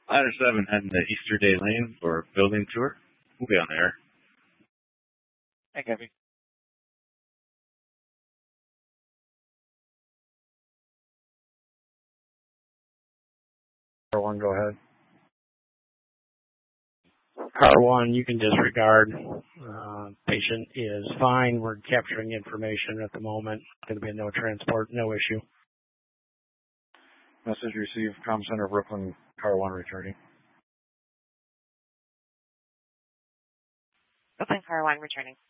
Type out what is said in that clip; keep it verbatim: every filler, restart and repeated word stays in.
Ladder seven heading to Easter Day Lane for building tour. We'll be on the air. Hey, Kevin. Car one, go ahead. Car one, you can disregard. Uh, patient is fine. We're capturing information at the moment. Going to be no transport, no issue. Message received. Comm Center, Brooklyn, car one returning. Brooklyn, car one returning.